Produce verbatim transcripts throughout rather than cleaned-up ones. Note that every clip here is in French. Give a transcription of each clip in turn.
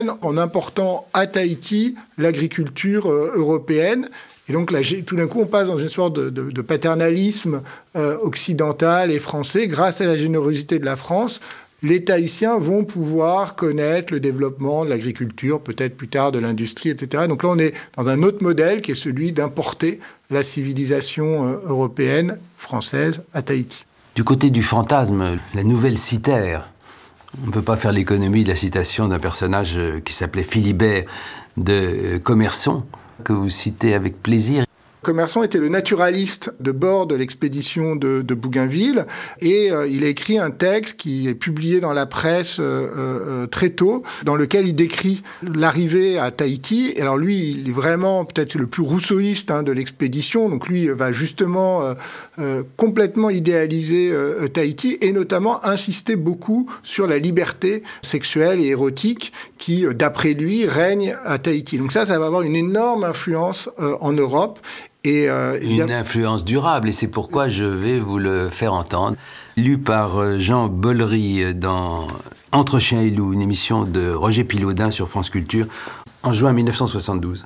en important à Tahiti l'agriculture euh, européenne. Et donc là, tout d'un coup, on passe dans une sorte de, de, de paternalisme euh, occidental et français. Grâce à la générosité de la France, les Tahitiens vont pouvoir connaître le développement de l'agriculture, peut-être plus tard de l'industrie, et cetera. Donc là, on est dans un autre modèle qui est celui d'importer la civilisation euh, européenne, française, à Tahiti. Du côté du fantasme, la nouvelle cithère, on ne peut pas faire l'économie de la citation d'un personnage qui s'appelait Philibert de Commerson, que vous citez avec plaisir. Commerson était le naturaliste de bord de l'expédition de, de Bougainville et euh, il a écrit un texte qui est publié dans la presse euh, euh, très tôt, dans lequel il décrit l'arrivée à Tahiti. Et alors lui, il est vraiment, peut-être c'est le plus rousseauiste hein, de l'expédition, donc lui va justement euh, euh, complètement idéaliser euh, Tahiti et notamment insister beaucoup sur la liberté sexuelle et érotique qui, d'après lui, règne à Tahiti. Donc ça, ça va avoir une énorme influence euh, en Europe. Et euh, une a... influence durable, et c'est pourquoi je vais vous le faire entendre. Lu par Jean Bollery dans Entre chiens et loups, une émission de Roger Pilaudin sur France Culture, en juin mille neuf cent soixante-douze.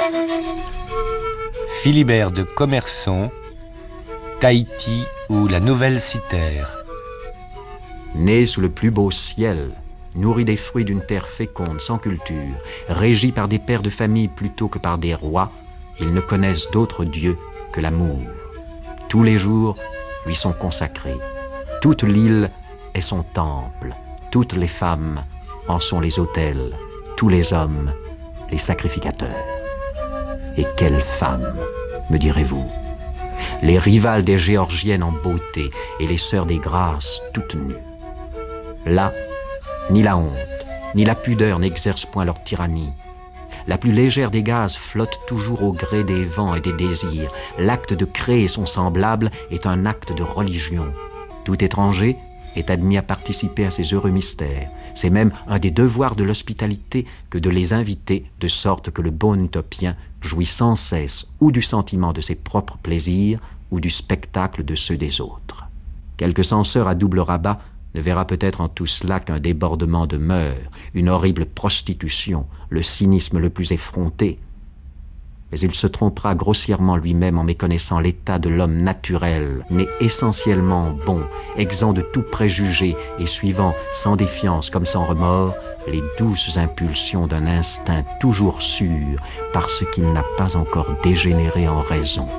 Philibert de Commerson, Tahiti ou la nouvelle cithère. Né sous le plus beau ciel, nourri des fruits d'une terre féconde, sans culture, régi par des pères de famille plutôt que par des rois, ils ne connaissent d'autre Dieu que l'amour. Tous les jours lui sont consacrés. Toute l'île est son temple. Toutes les femmes en sont les autels. Tous les hommes, les sacrificateurs. Et quelles femmes, me direz-vous? Les rivales des Géorgiennes en beauté et les sœurs des Grâces toutes nues. Là, ni la honte, ni la pudeur n'exercent point leur tyrannie. La plus légère des gazes flotte toujours au gré des vents et des désirs. L'acte de créer son semblable est un acte de religion. Tout étranger est admis à participer à ces heureux mystères. C'est même un des devoirs de l'hospitalité que de les inviter, de sorte que le bon utopien jouit sans cesse ou du sentiment de ses propres plaisirs ou du spectacle de ceux des autres. Quelque censeur à double rabat ne verra peut-être en tout cela qu'un débordement de mœurs, une horrible prostitution, le cynisme le plus effronté. Mais il se trompera grossièrement lui-même en méconnaissant l'état de l'homme naturel, né essentiellement bon, exempt de tout préjugé et suivant sans défiance comme sans remords les douces impulsions d'un instinct toujours sûr parce qu'il n'a pas encore dégénéré en raison.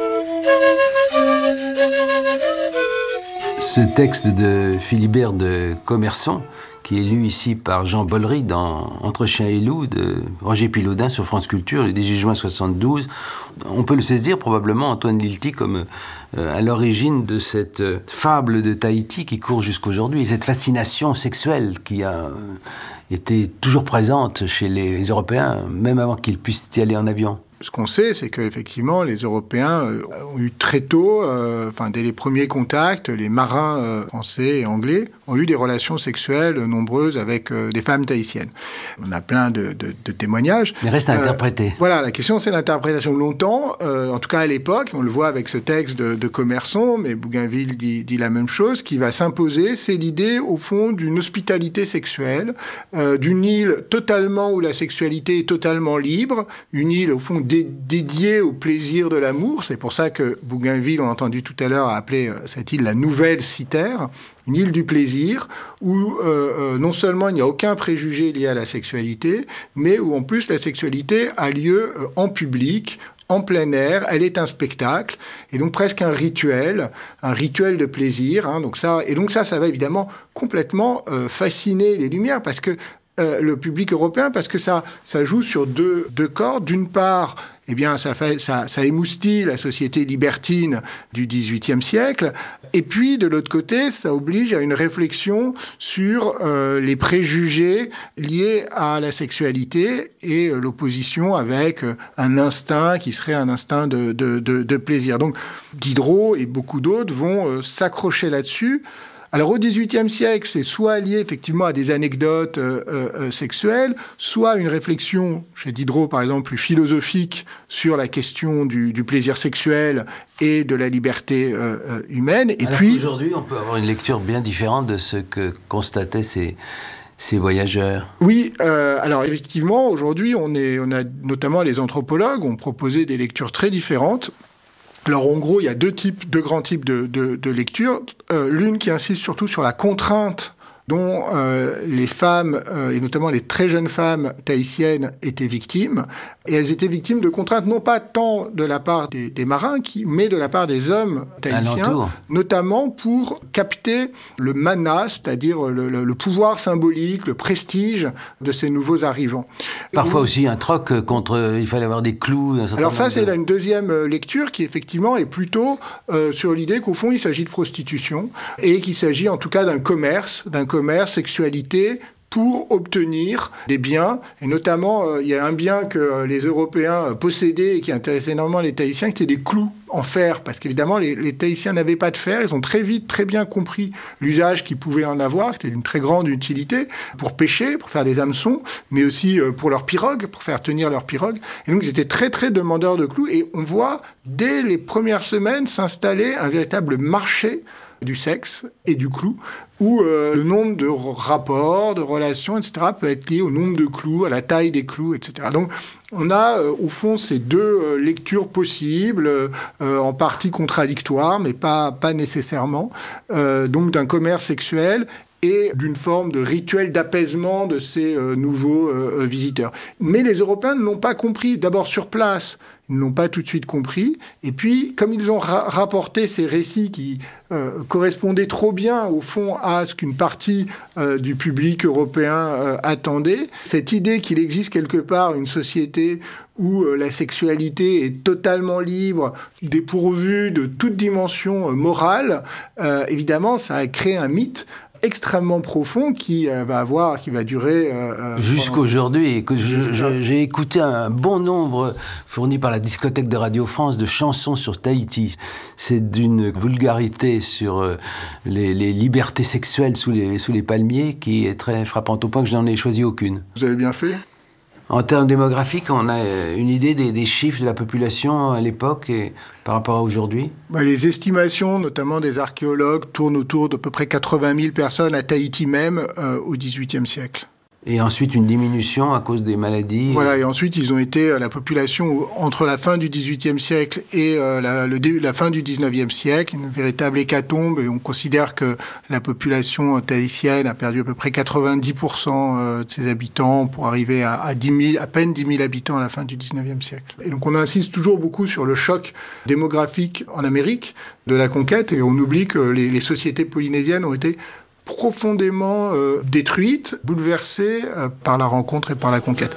Ce texte de Philibert de Commerson, qui est lu ici par Jean Bollery dans Entre chiens et loups de Roger Pilaudin sur France Culture le dix-huit juin soixante-douze. On peut le saisir probablement, Antoine Lilti, comme euh, à l'origine de cette euh, fable de Tahiti qui court jusqu'aujourd'hui, cette fascination sexuelle qui a euh, été toujours présente chez les Européens, même avant qu'ils puissent y aller en avion. Ce qu'on sait, c'est qu'effectivement, les Européens ont eu très tôt, euh, enfin, dès les premiers contacts, les marins euh, français et anglais ont eu des relations sexuelles nombreuses avec euh, des femmes tahitiennes. On a plein de, de, de témoignages. Il reste à euh, interpréter. Voilà, la question, c'est l'interprétation. Longtemps, euh, en tout cas à l'époque, on le voit avec ce texte de, de Commerson, mais Bougainville dit, dit la même chose, qui va s'imposer, c'est l'idée, au fond, d'une hospitalité sexuelle, euh, d'une île totalement où la sexualité est totalement libre, une île, au fond, dédié au plaisir de l'amour. C'est pour ça que Bougainville, on a entendu tout à l'heure, a appelé cette île la nouvelle cithère, une île du plaisir, où euh, euh, non seulement il n'y a aucun préjugé lié à la sexualité, mais où en plus la sexualité a lieu euh, en public, en plein air, elle est un spectacle, et donc presque un rituel, un rituel de plaisir. Hein, donc ça, et donc ça, ça va évidemment complètement euh, fasciner les Lumières, parce que Euh, le public européen, parce que ça, ça joue sur deux, deux cordes. D'une part, eh bien, ça, fait, ça, ça émoustille la société libertine du dix-huitième siècle. Et puis, de l'autre côté, ça oblige à une réflexion sur euh, les préjugés liés à la sexualité et euh, l'opposition avec euh, un instinct qui serait un instinct de, de, de, de plaisir. Donc, Diderot et beaucoup d'autres vont euh, s'accrocher là-dessus. Alors, au dix-huitième siècle, c'est soit lié effectivement à des anecdotes euh, euh, sexuelles, soit une réflexion, chez Diderot par exemple, plus philosophique sur la question du, du plaisir sexuel et de la liberté euh, humaine. Et Alors puis, aujourd'hui, on peut avoir une lecture bien différente de ce que constataient ces, ces voyageurs? Oui, euh, alors effectivement, aujourd'hui, on, est, on a notamment les anthropologues ont proposé des lectures très différentes. Alors en gros, il y a deux types, deux grands types de, de, de lectures. Euh, l'une qui insiste surtout sur la contrainte dont euh, les femmes, euh, et notamment les très jeunes femmes tahitiennes, étaient victimes. Et elles étaient victimes de contraintes, non pas tant de la part des, des marins, qui, mais de la part des hommes tahitiens, Alentour. Notamment pour capter le mana, c'est-à-dire le, le, le pouvoir symbolique, le prestige de ces nouveaux arrivants. Parfois Et, aussi un troc contre... Il fallait avoir des clous. Un certain alors ça, c'est de... là une deuxième lecture qui, effectivement, est plutôt euh, sur l'idée qu'au fond, il s'agit de prostitution et qu'il s'agit en tout cas d'un commerce, d'un commerce commerce, sexualité, pour obtenir des biens. Et notamment, euh, il y a un bien que euh, les Européens possédaient et qui intéressait énormément les Tahitiens, qui étaient des clous en fer. Parce qu'évidemment, les, les Tahitiens n'avaient pas de fer. Ils ont très vite, très bien compris l'usage qu'ils pouvaient en avoir, qui était d'une très grande utilité pour pêcher, pour faire des hameçons, mais aussi euh, pour leurs pirogues, pour faire tenir leurs pirogues. Et donc, ils étaient très, très demandeurs de clous. Et on voit, dès les premières semaines, s'installer un véritable marché du sexe et du clou, où euh, le nombre de rapports, de relations, et cetera, peut être lié au nombre de clous, à la taille des clous, et cetera. Donc, on a, euh, au fond, ces deux euh, lectures possibles, euh, en partie contradictoires, mais pas, pas nécessairement, euh, donc d'un commerce sexuel et d'une forme de rituel d'apaisement de ces euh, nouveaux euh, visiteurs. Mais les Européens ne l'ont pas compris. D'abord sur place, ils ne l'ont pas tout de suite compris. Et puis, comme ils ont ra- rapporté ces récits qui euh, correspondaient trop bien, au fond, à ce qu'une partie euh, du public européen euh, attendait, cette idée qu'il existe quelque part une société où euh, la sexualité est totalement libre, dépourvue de toute dimension euh, morale, euh, évidemment, ça a créé un mythe extrêmement profond qui euh, va avoir, qui va durer euh, jusqu'aujourd'hui, et que je, je, j'ai écouté un bon nombre fourni par la discothèque de Radio France de chansons sur Tahiti. C'est d'une vulgarité sur euh, les, les libertés sexuelles sous les, sous les palmiers qui est très frappante, au point que je n'en ai choisi aucune. Vous avez bien fait. En termes démographiques, on a une idée des, des chiffres de la population à l'époque et par rapport à aujourd'hui? Bah, les estimations, notamment des archéologues, tournent autour d'à peu près quatre-vingt mille personnes à Tahiti même euh, au dix-huitième siècle. Et ensuite une diminution à cause des maladies. Voilà, et ensuite ils ont été, la population, entre la fin du dix-huitième siècle et euh, la, le début, la fin du dix-neuvième siècle, une véritable hécatombe, et on considère que la population tahitienne a perdu à peu près quatre-vingt-dix pour cent de ses habitants pour arriver à, à, dix mille, à peine dix mille habitants à la fin du dix-neuvième siècle. Et donc on insiste toujours beaucoup sur le choc démographique en Amérique de la conquête, et on oublie que les, les sociétés polynésiennes ont été profondément euh, détruite, bouleversée euh, par la rencontre et par la conquête.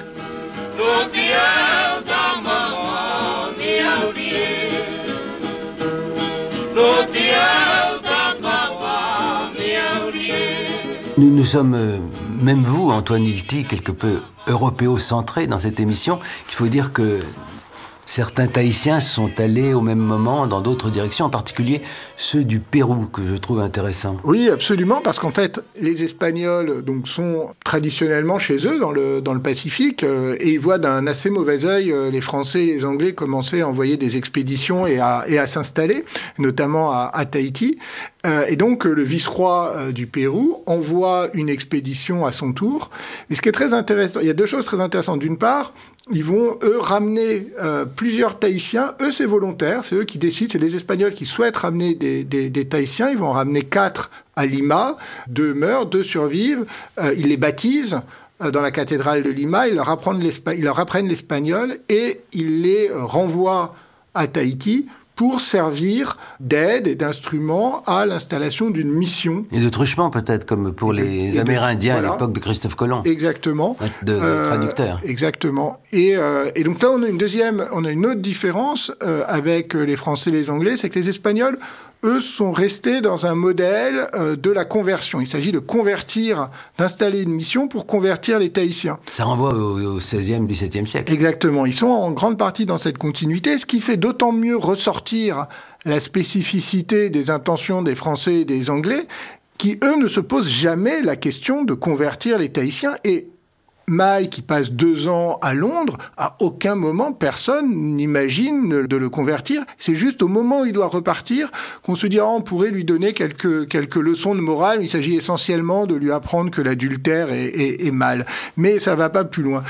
Nous, nous sommes, euh, même vous, Antoine Hilty, quelque peu européocentré dans cette émission, qu'il faut dire que certains Tahitiens sont allés au même moment dans d'autres directions, en particulier ceux du Pérou, que je trouve intéressants. Oui, absolument, parce qu'en fait, les Espagnols donc, sont traditionnellement chez eux, dans le, dans le Pacifique, euh, et ils voient d'un assez mauvais œil euh, les Français et les Anglais commencer à envoyer des expéditions et à, et à s'installer, notamment à, à Tahiti. Euh, et donc, euh, le vice-roi euh, du Pérou envoie une expédition à son tour. Et ce qui est très intéressant, il y a deux choses très intéressantes. D'une part, ils vont, eux, ramener euh, plusieurs Tahitiens. Eux, c'est volontaire, c'est eux qui décident, c'est les Espagnols qui souhaitent ramener des, des, des Tahitiens. Ils vont en ramener quatre à Lima. Deux meurent, deux survivent. Euh, ils les baptisent euh, dans la cathédrale de Lima. Ils leur apprennent, ils leur apprennent l'espagnol et ils les renvoient à Tahiti pour servir d'aide et d'instrument à l'installation d'une mission. Et de truchement peut-être, comme pour les Amérindiens voilà. à l'époque de Christophe Colomb. Exactement. De, de euh, traducteur. Exactement. Et, euh, et donc là, on a une deuxième, on a une autre différence euh, avec les Français et les Anglais, c'est que les Espagnols, eux, sont restés dans un modèle euh, de la conversion. Il s'agit de convertir, d'installer une mission pour convertir les Tahitiens. Ça renvoie au, au seizième, dix-septième siècle. Exactement. Ils sont en grande partie dans cette continuité, ce qui fait d'autant mieux ressortir la spécificité des intentions des Français et des Anglais, qui, eux, ne se posent jamais la question de convertir les Tahitiens. Et Maille, qui passe deux ans à Londres, à aucun moment, personne n'imagine de le convertir. C'est juste au moment où il doit repartir qu'on se dit ah, on pourrait lui donner quelques, quelques leçons de morale. Il s'agit essentiellement de lui apprendre que l'adultère est, est, est mal. Mais ça va pas plus loin.